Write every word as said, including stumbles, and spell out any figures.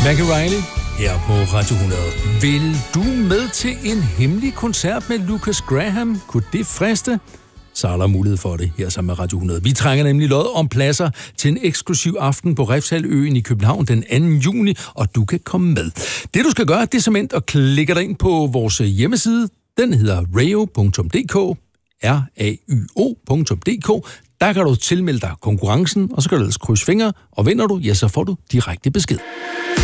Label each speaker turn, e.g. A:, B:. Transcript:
A: Maggie Riley her på Radio hundrede. Vil du med til en hemmelig koncert med Lucas Graham? Kunne det friste? Så er der mulighed for det her sammen med Radio hundrede. Vi trænger nemlig lod om pladser til en eksklusiv aften på Refshaleøen i København den anden juni, og du kan komme med. Det du skal gøre, det er simpelthen at klikke dig ind på vores hjemmeside. Den hedder rayo punktum d k, r a y o punktum d k. Der kan du tilmelde dig konkurrencen, og så kan du ellers krydse fingre, og vinder du, ja, så får du direkte besked.